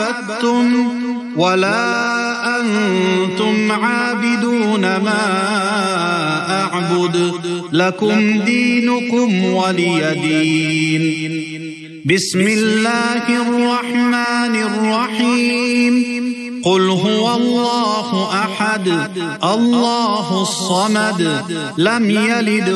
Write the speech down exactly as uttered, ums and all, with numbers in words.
عبدتم ولا أنتم عابدون ما أعبد لكم دينكم ولي دين. بسم الله الرحمن الرحيم. قل هو الله أحد الله الصمد لم يلد